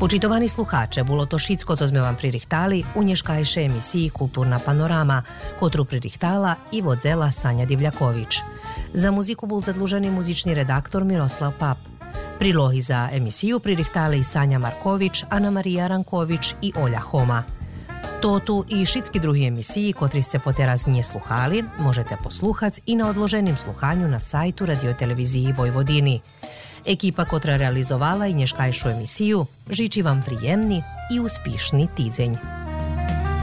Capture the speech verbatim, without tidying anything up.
Почитовани слухаче, було то шицко, co sme vam pririhtali u nješkajše emisiji Kulturna panorama, kotru pririhtala i vodzela Sanja Divljaković. Za muziku bol zadluženi muzični redaktor Miroslav Pap. Prilohi za emisiju pririhtali i Sanja Marković, Ana Marija Ranković i Olja Homa. Totu i šitski drugi emisiji, kotri ste poteraz nije sluhali, možete posluhac i na odloženim sluhanju na sajtu Radioteleviziji Vojvodini. Ekipa kotra realizovala i nješkajšu emisiju žiči vam prijemni i uspišni tidzenj.